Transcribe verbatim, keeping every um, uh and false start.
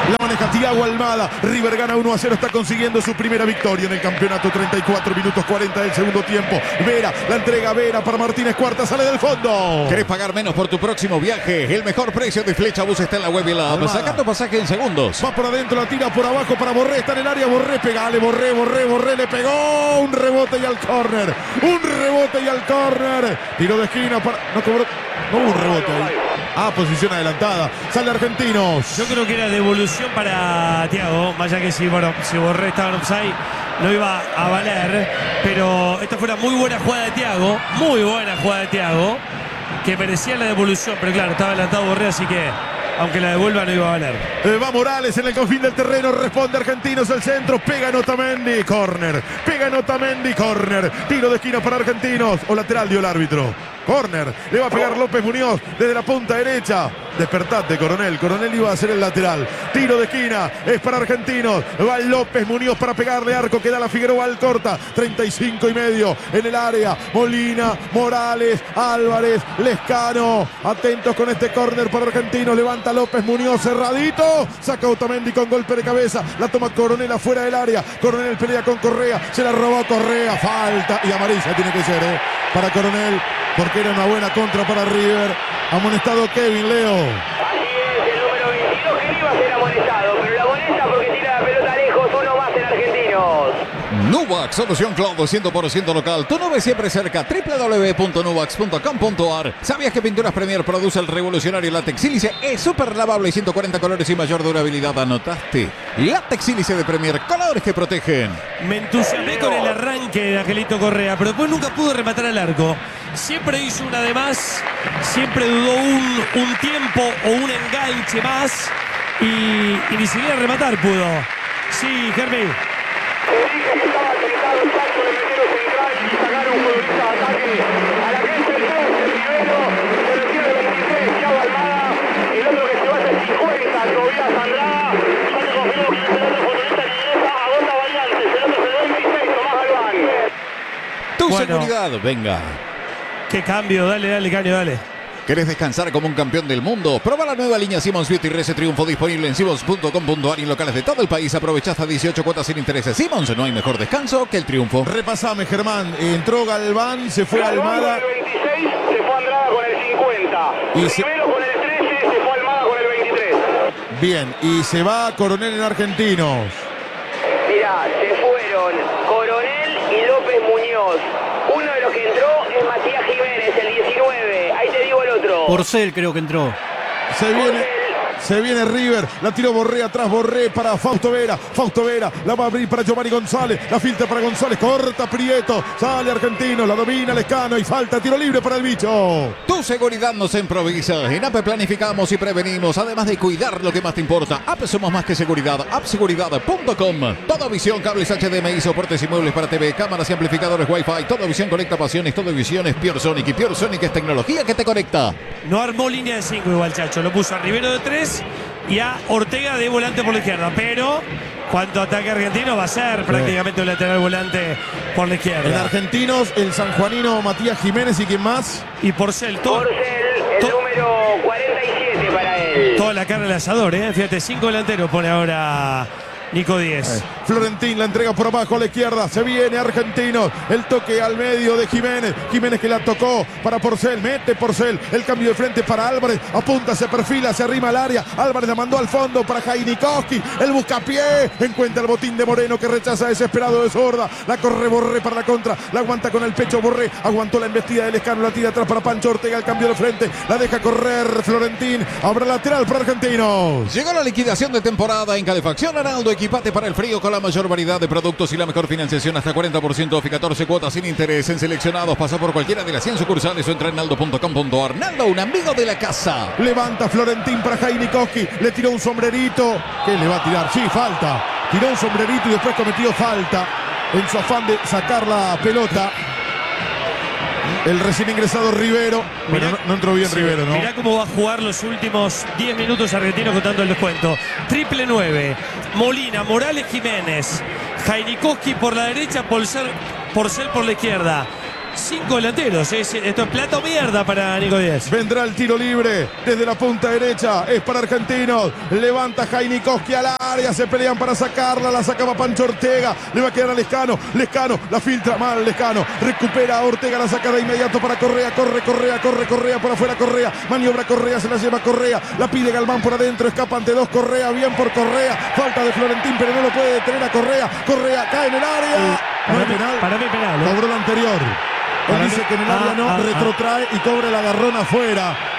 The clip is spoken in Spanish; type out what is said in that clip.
La maneja Thiago Almada. River gana uno a cero. Está consiguiendo su primera victoria en el campeonato. treinta y cuatro minutos cuarenta del segundo tiempo. Vera, la entrega Vera para Martínez Cuarta. Sale del fondo. ¿Querés pagar menos por tu próximo viaje? El mejor precio de Flechabús está en la web y la app. Sacando pasaje en segundos. Va por adentro, la tira por abajo para Borré. Está en el área. Borré, pegale. Borré, Borré, Borré. Le pegó. Un rebote y al córner. Un rebote y al córner. Tiro de esquina para... No cobró... No hubo un rebote ahí. Ah, posición adelantada. Sale Argentinos. Yo creo que era devolución para Thiago. Más allá que si, bueno, si Borré estaba en offside, no iba a valer. Pero esta fue una muy buena jugada de Thiago. Muy buena jugada de Thiago. Que merecía la devolución. Pero claro, estaba adelantado Borré, así que aunque la devuelva no iba a valer. Eh, va Morales en el confín del terreno. Responde Argentinos el centro. Pega en Otamendi. Corner. Pega en Otamendi. Corner. Tiro de esquina para Argentinos. O lateral dio el árbitro. Corner. Le va a pegar López Muñoz desde la punta derecha. Despertate, Coronel. Coronel iba a hacer el lateral. Tiro de esquina. Es para Argentinos. Va López Muñoz para pegarle arco. Queda la Figueroa al corta. treinta y cinco y medio en el área. Molina, Morales, Álvarez, Lescano. Atentos con este córner para Argentinos. Levanta López Muñoz cerradito. Saca Otamendi con golpe de cabeza. La toma Coronel afuera del área. Coronel pelea con Correa. Se la robó Correa. Falta. Y amarilla tiene que ser, ¿eh? Para Coronel. Porque era una buena contra para River. Amonestado Kevin, Leo. Así es, el número veintidós que iba a ser amonestado, pero la amonesta porque tira la pelota lejos, uno más en Argentinos. Nuvac, solución cloud cien por ciento local. Tu nube siempre cerca. doble u doble u doble u punto nuvax punto com punto a r. ¿Sabías que Pinturas Premier produce el revolucionario látex sílice? Es súper lavable y ciento cuarenta colores y mayor durabilidad. ¿Anotaste? Látex sílice de Premier. Colores que protegen. Me entusiasmé con el arranque de Angelito Correa, pero después nunca pudo rematar al arco. Siempre hizo una de más, siempre dudó un, un tiempo o un enganche más y, y ni siquiera rematar pudo. Sí, Germi. Te dije que estaba tentado el salto de Melero central y sacar un futbolista de ataque a la que es el dos, el Rivero, se retiene el veintitrés, Thiago Almada, el otro que se va a hacer cincuenta, Tobias Andrada, ya te confirmo que el otro futbolista que ingresa agota variantes, el otro es el veintiséis, Tomás Galván. Tu Bueno. seguridad, venga. Qué cambio, dale, dale, Caño, dale. ¿Querés descansar como un campeón del mundo? Proba la nueva línea Simmons Beauty Rece Triunfo disponible en simmons punto com punto a r y en locales de todo el país. Aprovecha hasta dieciocho cuotas sin intereses. Simmons, no hay mejor descanso que el triunfo. Repasame, Germán. Entró Galván, se fue Galván Almada. con el veintiséis, se fue Andrada con el cincuenta. Y se- Rivero con el trece, se fue Almada con el veintitrés. Bien, y se va Coronel en Argentinos. Mirá, se fueron Coronel y López Muñoz. Uno de los que entró es Matías Jiménez, el diecinueve. Ahí te digo el otro. Porcel creo que entró. Se viene, se viene River, la tiró Borré atrás, Borré para Fausto Vera, Fausto Vera, la va a abrir para Giovanni González, la filtra para González, corta Prieto, sale Argentino, la domina Lescano y falta, tiro libre para el bicho. Tu seguridad nos improvisa. En A P E planificamos y prevenimos, además de cuidar lo que más te importa. A P E somos más que seguridad. app seguridad punto com. Todo Visión, cables H D M I, soportes y muebles para T V, cámaras y amplificadores Wi-Fi. Todo Visión conecta pasiones, Todo Visión es Pure Sonic y Pure Sonic es tecnología que te conecta. No armó línea de cinco igual, Chacho. Lo puso a Rivero de tres y a Ortega de volante por la izquierda. Pero cuanto ataque argentino va a ser prácticamente un lateral volante por la En izquierda. Argentinos, el sanjuanino Matías Jiménez y quién más. Y Porcel, todo, Porcel, el to- número cuarenta y siete para él. toda la carne al asador, ¿eh? Fíjate, cinco delanteros pone ahora Nico Díez. Florentín la entrega por abajo a la izquierda. Se viene Argentinos. El toque al medio de Jiménez. Jiménez que la tocó para Porcel. Mete Porcel. El cambio de frente para Álvarez. Apunta, se perfila, se arrima al área. Álvarez la mandó al fondo para Jainikowski. El buscapié. Encuentra el botín de Moreno que rechaza desesperado de Sorda. La corre Borré para la contra. La aguanta con el pecho Borré. Aguantó la embestida del Lescano. La tira atrás para Pancho Ortega. El cambio de frente. La deja correr Florentín. Abra lateral para Argentinos. Llegó la liquidación de temporada en Calefacción Araldo. Equipate para el frío con la mayor variedad de productos y la mejor financiación hasta cuarenta por ciento off y catorce cuotas sin interés en seleccionados. Pasa por cualquiera de las cien sucursales o entra en naldo punto com punto a r. Naldo, un amigo de la casa. Levanta Florentín para Jainikowski. Le tiró un sombrerito. ¿Qué le va a tirar? Sí, falta. Tiró un sombrerito y después cometió falta. En su afán de sacar la pelota. El recién ingresado Rivero. Bueno, no, no entró bien Sí, Rivero, ¿no? Mirá cómo va a jugar los últimos diez minutos argentinos contando el descuento. Triple nueve. Molina, Morales, Jiménez. Jainikowski por la derecha, Porcel, Porcel por la izquierda. cinco delanteros. Es, esto es plato mierda para Nico Díaz. Vendrá el tiro libre desde la punta derecha. Es para Argentinos. Levanta Jainikoski al área. Se pelean para sacarla. La sacaba Pancho Ortega. Le va a quedar a Lescano. Lescano la filtra mal. Lescano recupera a Ortega. La saca de inmediato para Correa. Corre, Correa, corre, Correa por afuera. Correa. Maniobra Correa. Se la lleva Correa. La pide Galván por adentro. Escapa ante dos. Correa. Bien por Correa. Falta de Florentín, pero no lo puede detener a Correa. Correa cae en el área. Para, ¿No mí, es penal? para mí penal. ¿eh? Cobró la anterior. Él Para dice mí- que en el área ah, no, ah, retrotrae y cobra el agarrón afuera.